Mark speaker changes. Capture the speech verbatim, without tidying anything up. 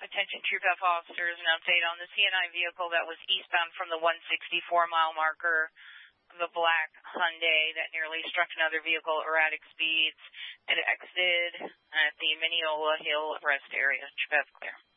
Speaker 1: Attention Troop F officers, an update on the C N I vehicle that was eastbound from the one sixty-four mile marker, the black Hyundai that nearly struck another vehicle at erratic speeds. It exited at the Mineola Hill rest area. Troop F clear.